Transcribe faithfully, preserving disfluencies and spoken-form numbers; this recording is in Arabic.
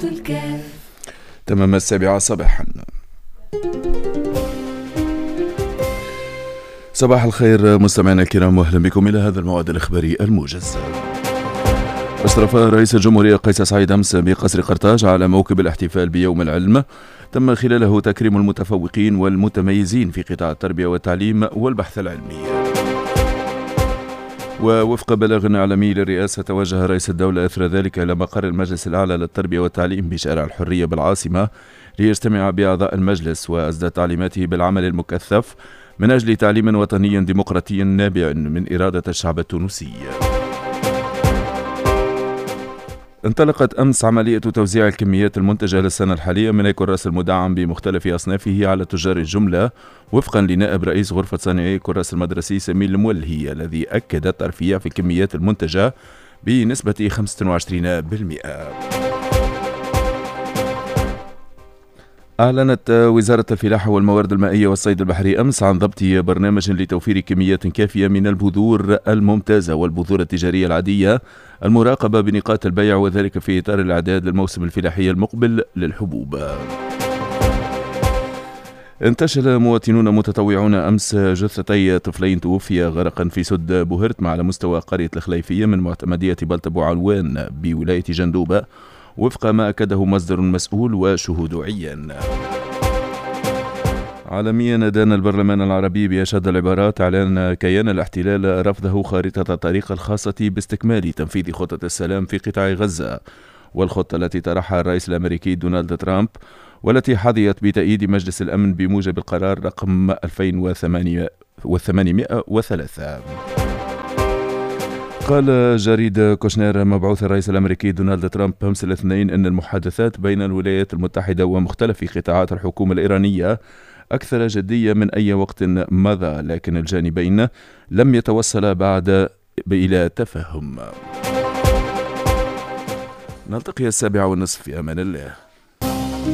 الكاف. تمام السابعة صباحا. صباح الخير مستمعينا الكرام، واهلا بكم الى هذا الموعد الاخباري الموجز. أشرف رئيس الجمهورية قيس سعيد أمس بقصر قرطاج على موكب الاحتفال بيوم العلم، تم خلاله تكريم المتفوقين والمتميزين في قطاع التربية والتعليم والبحث العلمي. ووفق بلاغ إعلامي للرئاسة، توجه رئيس الدولة إثر ذلك إلى مقر المجلس الأعلى للتربية والتعليم بشارع الحرية بالعاصمة ليجتمع بأعضاء المجلس، وأسدى تعليماته بالعمل المكثف من أجل تعليم وطني ديمقراطي نابع من إرادة الشعب التونسي. انطلقت أمس عملية توزيع الكميات المنتجة للسنة الحالية من الكراس المدعم بمختلف أصنافه على تجار الجملة، وفقا لنائب رئيس غرفة صانعي الكراس المدرسي سمير المولهي، الذي أكد الترفيه في الكميات المنتجة بنسبة خمسة وعشرين بالمئة. أعلنت وزارة الفلاحة والموارد المائية والصيد البحري أمس عن ضبط برنامج لتوفير كميات كافية من البذور الممتازة والبذور التجارية العادية المراقبة بنقاط البيع، وذلك في إطار الإعداد للموسم الفلاحي المقبل للحبوب. انتشل مواطنون متطوعون أمس جثتي طفلين توفيا غرقا في سد بوهرتم على مستوى قرية الخليفية من معتمدية بلطة بوعلوان بولاية جندوبة، وفق ما أكده مصدر مسؤول وشهود عيان. عالميا أدان البرلمان العربي بأشد العبارات إعلان كيان الاحتلال رفضه خارطة الطريق الخاصة باستكمال تنفيذ خطة السلام في قطاع غزة، والخطة التي طرحها الرئيس الأمريكي دونالد ترامب والتي حظيت بتأييد مجلس الأمن بموجب القرار رقم ألفين وثمانمائة وثلاثة. قال جريد كوشنير مبعوث الرئيس الأمريكي دونالد ترامب أمس الاثنين أن المحادثات بين الولايات المتحدة ومختلف قطاعات الحكومة الإيرانية أكثر جدية من أي وقت مضى، لكن الجانبين لم يتوصلا بعد إلى تفاهم. نلتقي السابعة والنصف، في أمان الله.